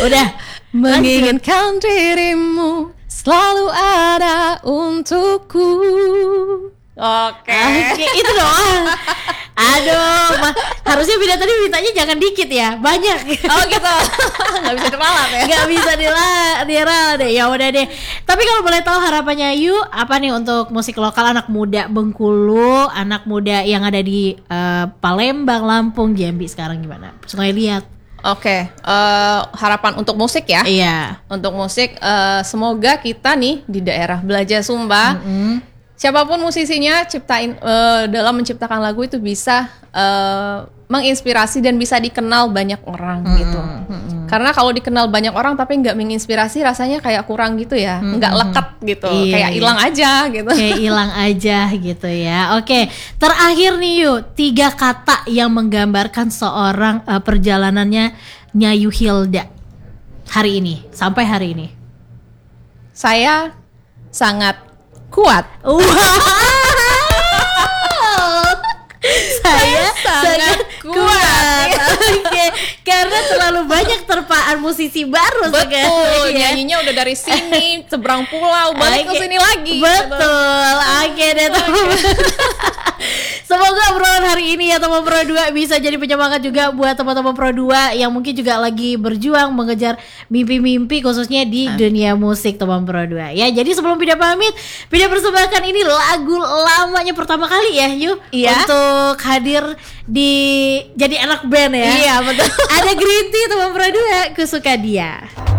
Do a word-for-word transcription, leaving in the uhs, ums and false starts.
Udah menginginkan dirimu selalu ada untukku. Oke. Oke, itu doang. Aduh, ma- harusnya Bida tadi mintanya jangan dikit ya, banyak. Oh gitu. Nggak bisa diralat ya. Nggak bisa diralat, diralat deh. Ya udah deh. Tapi kalau boleh tahu harapannya Ayu apa nih untuk musik lokal anak muda Bengkulu, anak muda yang ada di uh, Palembang, Lampung, Jambi sekarang gimana? Supaya lihat. Oke, uh, harapan untuk musik ya. Iya. Untuk musik, uh, semoga kita nih di daerah Belaja Sumba. Mm-hmm. Siapapun musisinya ciptain uh, dalam menciptakan lagu itu bisa uh, menginspirasi dan bisa dikenal banyak orang hmm, gitu. Hmm. Karena kalau dikenal banyak orang tapi nggak menginspirasi rasanya kayak kurang gitu ya, hmm, nggak lekat gitu, iya, kayak hilang iya. aja gitu. Kayak hilang aja gitu ya. Oke, terakhir nih Yu, tiga kata yang menggambarkan seorang uh, perjalanannya Nyayu Hilda hari ini sampai hari ini. Saya sangat kuat. Wow. Saya sangat kuat. Oke, okay. Karena terlalu banyak terpaan musisi baru. Betul, ya. Nyanyinya udah dari sini seberang pulau balik okay. ke sini lagi. Betul. Oke okay, deh teman-teman. Semoga obrolan hari ini ya teman Pro dua bisa jadi penyemangat juga buat teman-teman Pro dua yang mungkin juga lagi berjuang mengejar mimpi-mimpi khususnya di ah. dunia musik teman Pro dua. Ya, jadi sebelum Bida pamit, Bida persembahkan ini lagu lamanya pertama kali ya, Yu, iya. untuk hadir di jadi anak band ya. Iya, betul. Ada Green Tea teman Pro dua, Ku Suka Dia.